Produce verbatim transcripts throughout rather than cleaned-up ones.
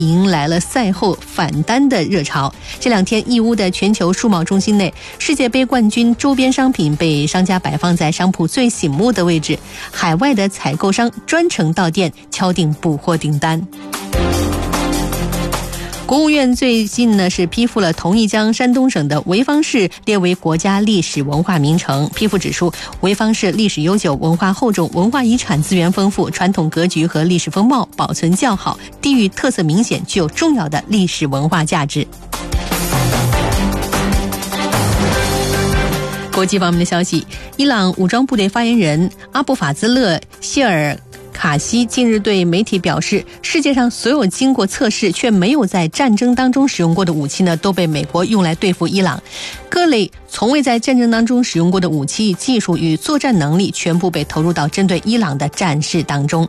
迎来了赛后返单的热潮。这两天，义乌的全球数贸中心内，世界杯冠军周边商品被商家摆放在商铺最醒目的位置，海外的采购商专程到店敲定补货订单。国务院最近呢是批复了同意将山东省的潍坊市列为国家历史文化名城。批复指出，潍坊市历史悠久，文化厚重，文化遗产资源丰富，传统格局和历史风貌保存较好，地域特色明显，具有重要的历史文化价值。国际方面的消息，伊朗武装部队发言人阿布法兹勒谢尔卡西近日对媒体表示，世界上所有经过测试却没有在战争当中使用过的武器呢，都被美国用来对付伊朗。各类从未在战争当中使用过的武器、技术与作战能力全部被投入到针对伊朗的战事当中。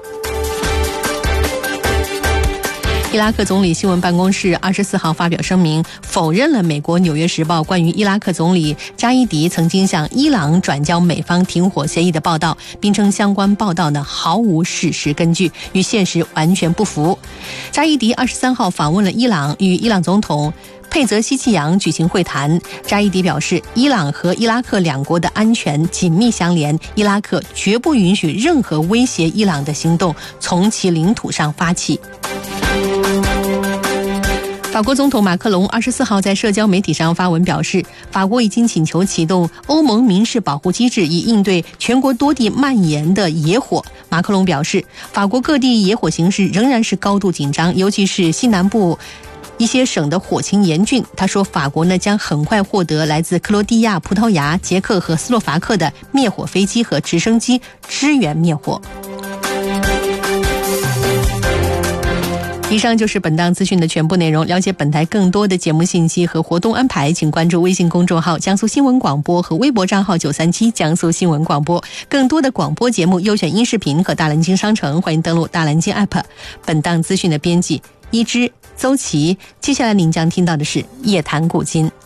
伊拉克总理新闻办公室二十四号发表声明，否认了美国《纽约时报》关于伊拉克总理扎伊迪曾经向伊朗转交美方停火协议的报道，并称相关报道呢毫无事实根据，与现实完全不符。扎伊迪二十三号访问了伊朗，与伊朗总统佩泽希奇扬举行会谈。扎伊迪表示，伊朗和伊拉克两国的安全紧密相连，伊拉克绝不允许任何威胁伊朗的行动从其领土上发起。法国总统马克龙二十四号在社交媒体上发文表示，法国已经请求启动欧盟民事保护机制，以应对全国多地蔓延的野火。马克龙表示，法国各地野火形势仍然是高度紧张，尤其是西南部一些省的火情严峻。他说，法国呢将很快获得来自克罗地亚、葡萄牙、捷克和斯洛伐克的灭火飞机和直升机支援灭火。以上就是本档资讯的全部内容。了解本台更多的节目信息和活动安排，请关注微信公众号江苏新闻广播和微博账号九三七江苏新闻广播。更多的广播节目优选音视频和大蓝鲸商城，欢迎登录大蓝鲸 App。 本档资讯的编辑一枝邹琪。接下来您将听到的是夜谈古今。